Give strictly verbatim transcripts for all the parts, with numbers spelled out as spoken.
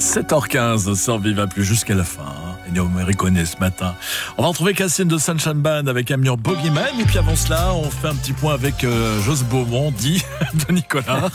sept heures quinze sur Viva Plus jusqu'à la fin. Ennio Morricone ce matin. On va retrouver Cassine de Sunshine Band avec Amir Bogeyman. Et puis avant cela, on fait un petit point avec euh, Joss Beaumont, dit de Nicolas.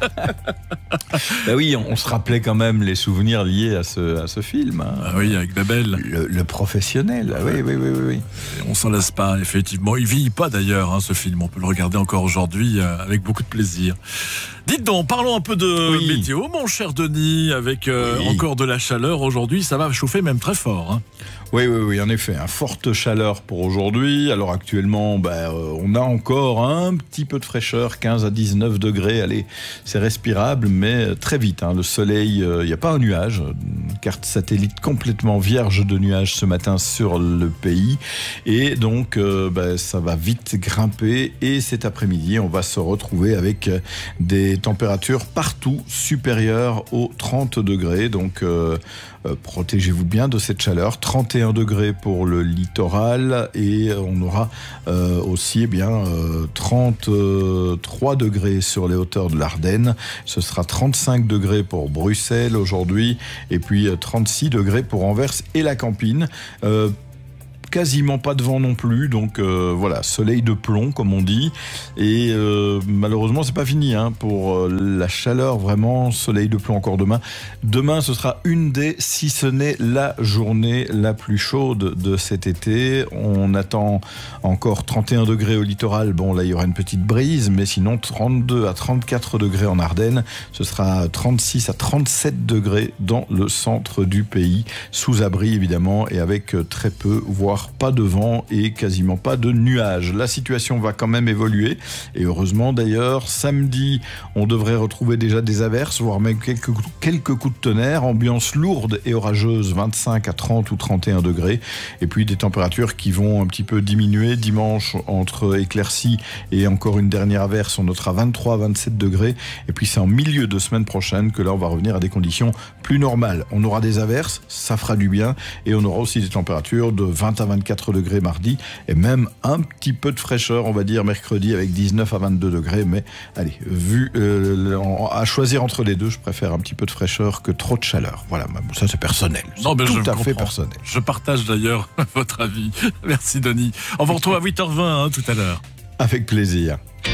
Ben oui, on, on se rappelait quand même les souvenirs liés à ce, à ce film. Hein. Ah oui, avec Babel. Le, le professionnel, ah, oui, oui, oui, oui, oui. On s'en lasse pas, effectivement. Il vieillit pas d'ailleurs, hein, ce film. On peut le regarder encore aujourd'hui euh, avec beaucoup de plaisir. Dites donc, parlons un peu de oui. météo, mon cher Denis, avec euh, oui. encore de la chaleur aujourd'hui. Ça va chauffer même très fort. Hein. Oui, oui, oui, en effet, hein, forte chaleur pour aujourd'hui. Alors actuellement, ben, euh, on a encore un petit peu de fraîcheur, quinze à dix-neuf degrés. Allez, c'est respirable, mais très vite. Hein, le soleil, il euh, n'y a pas un nuage. Une carte satellite complètement vierge de nuages ce matin sur le pays. Et donc, euh, ben, ça va vite grimper. Et cet après-midi, on va se retrouver avec des températures partout supérieures aux trente degrés. Donc, euh, euh, protégez-vous bien de cette chaleur. trente et un degrés pour le littoral et on aura euh, aussi eh bien, euh, trente-trois degrés sur les hauteurs de l'Ardenne. Ce sera trente-cinq degrés pour Bruxelles aujourd'hui et puis trente-six degrés pour Anvers et la Campine. Euh, Quasiment pas de vent non plus, donc euh, voilà, soleil de plomb comme on dit. Et euh, malheureusement, c'est pas fini hein, pour euh, la chaleur, vraiment soleil de plomb encore demain. Demain, ce sera une des, si ce n'est la journée la plus chaude de cet été. On attend encore trente et un degrés au littoral. Bon, là, il y aura une petite brise, mais sinon trente-deux à trente-quatre degrés en Ardennes. Ce sera trente-six à trente-sept degrés dans le centre du pays, sous abri évidemment, et avec très peu, voire pas de vent et quasiment pas de nuages. La situation va quand même évoluer et heureusement d'ailleurs, samedi, on devrait retrouver déjà des averses, voire même quelques, quelques coups de tonnerre, ambiance lourde et orageuse, vingt-cinq à trente ou trente et un degrés et puis des températures qui vont un petit peu diminuer. Dimanche, entre éclaircies et encore une dernière averse, on notera vingt-trois à vingt-sept degrés et puis c'est en milieu de semaine prochaine que là on va revenir à des conditions plus normales. On aura des averses, ça fera du bien et on aura aussi des températures de vingt à vingt-quatre degrés mardi et même un petit peu de fraîcheur on va dire mercredi avec dix-neuf à vingt-deux degrés, mais allez, vu euh, à choisir entre les deux, je préfère un petit peu de fraîcheur que trop de chaleur. Voilà, ça c'est personnel, c'est non, mais tout je à comprends. fait personnel. Je partage d'ailleurs votre avis. Merci Denis. On vous retrouve à huit heures vingt hein, tout à l'heure. Avec plaisir.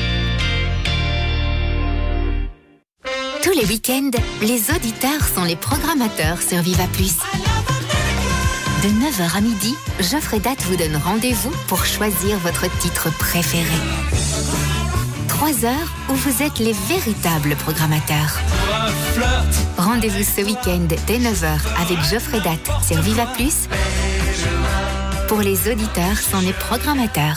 Tous les week-ends, les auditeurs sont les programmateurs sur Viva Plus. De neuf heures à midi, Geoffrey Date vous donne rendez-vous pour choisir votre titre préféré. Trois heures où vous êtes les véritables programmateurs. Rendez-vous ce week-end dès neuf heures avec Geoffrey Date sur Viva Plus. Pour les auditeurs sont les programmateurs.